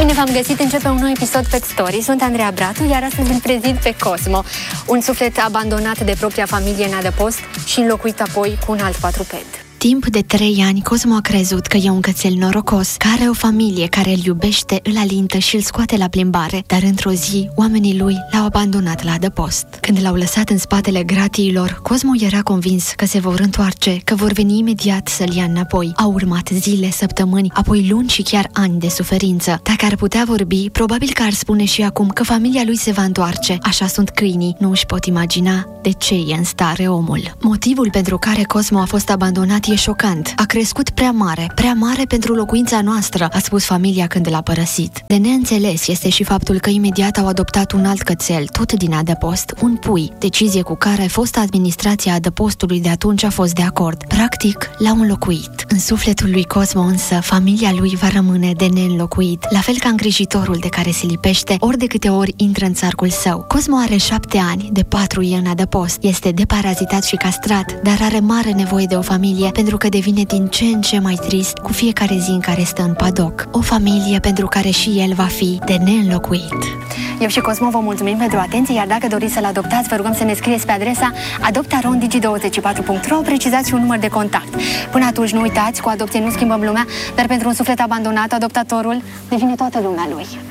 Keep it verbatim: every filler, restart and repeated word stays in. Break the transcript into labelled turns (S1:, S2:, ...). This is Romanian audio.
S1: Bine v-am găsit, începe un nou episod Pet Story. Sunt Andreea Bratu, iar astăzi îl prezint pe Cosmo, un suflet abandonat de propria familie în adăpost și înlocuit apoi cu un alt quadruped.
S2: Timp de trei ani, Cosmo a crezut că e un cățel norocos, care are o familie care îl iubește, îl alintă și îl scoate la plimbare, dar într-o zi, oamenii lui l-au abandonat la adăpost. Când l-au lăsat în spatele gratiilor, Cosmo era convins că se vor întoarce, că vor veni imediat să-l ia înapoi. Au urmat zile, săptămâni, apoi luni și chiar ani de suferință. Dacă ar putea vorbi, probabil că ar spune și acum că familia lui se va întoarce. Așa sunt câinii, nu își pot imagina de ce e în stare omul. Motivul pentru care Cosmo a fost abandonat e șocant. A crescut prea mare, prea mare pentru locuința noastră, a spus familia când l-a părăsit. De neînțeles este și faptul că imediat au adoptat un alt cățel, tot din adăpost, un pui, decizie cu care fosta administrația adăpostului de atunci a fost de acord. Practic, l-au înlocuit. În sufletul lui Cosmo însă, familia lui va rămâne de neînlocuit, la fel ca îngrijitorul de care se lipește ori de câte ori intră în țarcul său. Cosmo are șapte ani, de patru e în adăpost, este deparazitat și castrat, dar are mare nevoie de o familie pentru că devine din ce în ce mai trist cu fiecare zi în care stă în padoc. O familie pentru care și el va fi de neînlocuit.
S1: Eu și Cosmo vă mulțumim pentru atenție, iar dacă doriți să-l adoptați, vă rugăm să ne scrieți pe adresa adopta ron digi douăzeci și patru punct ro, precizați și un număr de contact. Până atunci, nu uitați, cu adopție nu schimbăm lumea, dar pentru un suflet abandonat, adoptatorul devine toată lumea lui.